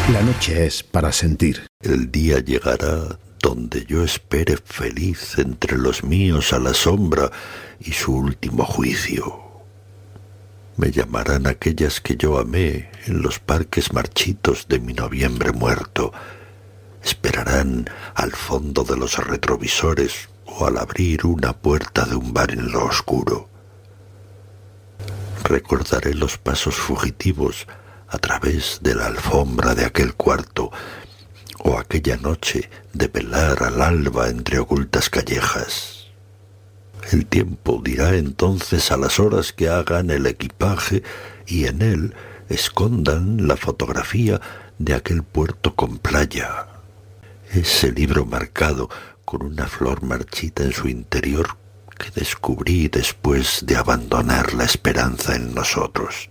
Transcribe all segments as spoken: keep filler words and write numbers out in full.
La noche es para sentir. El día llegará donde yo espere feliz entre los míos a la sombra y su último juicio. Me llamarán aquellas que yo amé en los parques marchitos de mi noviembre muerto. Esperarán al fondo de los retrovisores o al abrir una puerta de un bar en lo oscuro. Recordaré los pasos fugitivos a través de la alfombra de aquel cuarto, o aquella noche de velar al alba entre ocultas callejas. El tiempo dirá entonces a las horas que hagan el equipaje y en él escondan la fotografía de aquel puerto con playa. Ese libro marcado con una flor marchita en su interior que descubrí después de abandonar la esperanza en nosotros.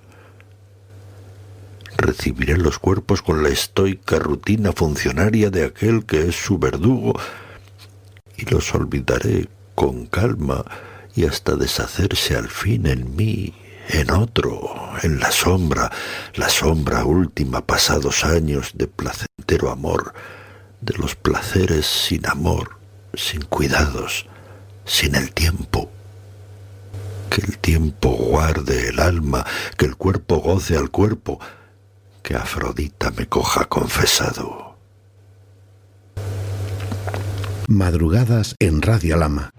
Recibiré los cuerpos con la estoica rutina funcionaria de aquel que es su verdugo y los olvidaré con calma y hasta deshacerse al fin en mí, en otro, en la sombra, la sombra última pasados años de placentero amor, de los placeres sin amor, sin cuidados, sin el tiempo. Que el tiempo guarde el alma, que el cuerpo goce al cuerpo, que Afrodita me coja confesado. Madrugadas en Radio Alhama.